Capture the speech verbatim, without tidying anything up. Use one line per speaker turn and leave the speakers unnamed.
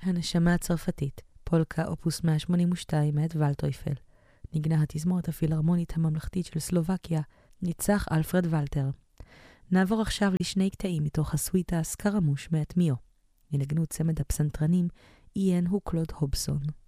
הנשמה הצרפתית, פולקה אופוס מאה שמונים ושתיים מאת ולטויפל. נגנה התזמורת הפילהרמונית הממלכתית של סלובקיה, ניצח אלפרד ולטר. נעבור עכשיו לשני קטעים מתוך הסוויטה סקרמוש מאת מיו. ינגנו צמד הפסנתרנים איין הוקלוד הובסון.